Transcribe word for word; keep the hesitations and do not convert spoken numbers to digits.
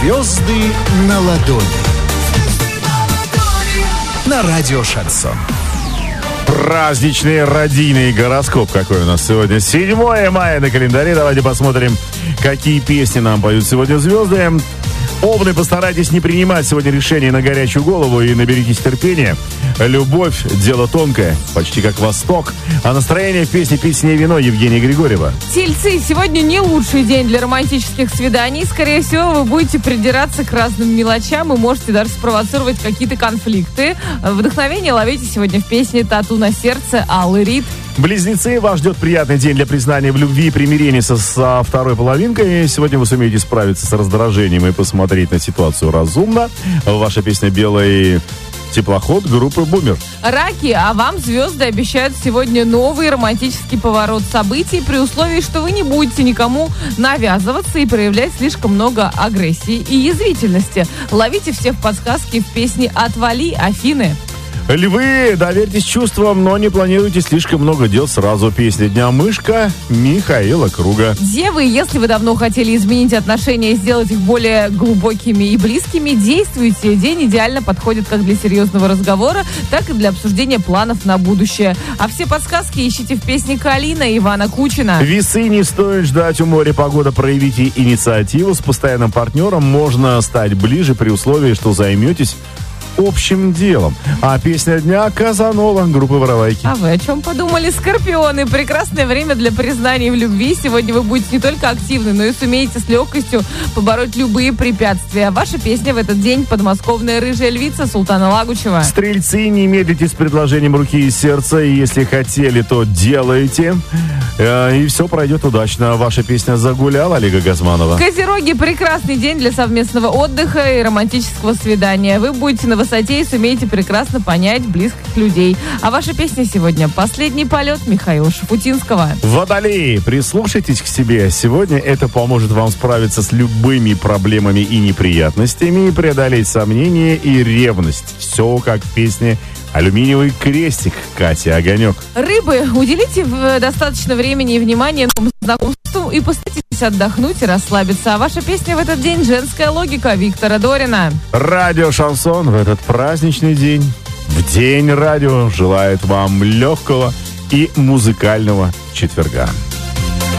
Звезды на ладони. На радио Шансон. Праздничный радийный гороскоп какой у нас сегодня. седьмое мая на календаре. Давайте посмотрим, какие песни нам поют сегодня звезды. Овны, постарайтесь не принимать сегодня решения на горячую голову и наберитесь терпения. Любовь – дело тонкое, почти как Восток. А настроение в песне «Пить с ней вино» Евгения Григорьева. Тельцы, сегодня не лучший день для романтических свиданий. Скорее всего, вы будете придираться к разным мелочам и можете даже спровоцировать какие-то конфликты. Вдохновение ловите сегодня в песне «Тату на сердце» Аллы Рид. Близнецы, вас ждет приятный день для признания в любви и примирения со, со второй половинкой. Сегодня вы сумеете справиться с раздражением и посмотреть на ситуацию разумно. Ваша песня «Белый теплоход» группы «Бумер». Раки, а вам звезды обещают сегодня новый романтический поворот событий при условии, что вы не будете никому навязываться и проявлять слишком много агрессии и язвительности. Ловите все в подсказке в песне «Отвали, Афины». Львы, доверьтесь чувствам, но не планируйте слишком много дел сразу. Песня дня «Мышка» Михаила Круга. Девы, если вы давно хотели изменить отношения и сделать их более глубокими и близкими, действуйте. День идеально подходит как для серьезного разговора, так и для обсуждения планов на будущее. А все подсказки ищите в песне «Калина» Ивана Кучина. Весы, не стоит ждать у моря погода. Проявите инициативу. С постоянным партнером можно стать ближе при условии, что займетесь общим делом. А песня дня «Казанова» группы «Воровайки». А вы о чем подумали? Скорпионы. Прекрасное время для признаний в любви. Сегодня вы будете не только активны, но и сумеете с легкостью побороть любые препятствия. Ваша песня в этот день — подмосковная рыжая львица Султана Лагучева. Стрельцы, не медлите с предложением руки и сердца. И если хотели, то делайте. И все пройдет удачно. Ваша песня «Загуляла» Олега Газманова. Козероги, прекрасный день для совместного отдыха и романтического свидания. Вы будете на высоте и сумеете прекрасно понять близких людей. А ваша песня сегодня «Последний полет» Михаила Шафутинского. Водолеи, прислушайтесь к себе. Сегодня это поможет вам справиться с любыми проблемами и неприятностями и преодолеть сомнения и ревность. Все как в песне «Алюминиевый крестик» Кати Огонек. Рыбы, уделите достаточно времени и внимания новым знакомству и постарайтесь отдохнуть и расслабиться. А ваша песня в этот день «Женская логика» Виктора Дорина. Радио Шансон в этот праздничный день, в день радио, желает вам легкого и музыкального четверга.